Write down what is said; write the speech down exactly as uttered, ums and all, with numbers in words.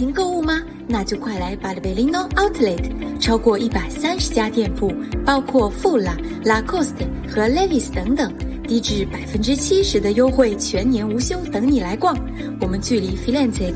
情购物吗？那就快来 Barberino Outlet， 超过一百三十家店铺，包括富拉、Lacoste 和 Levi's 等等，低至百分之七十的优惠，全年无休等你来逛。我们距离 Firenze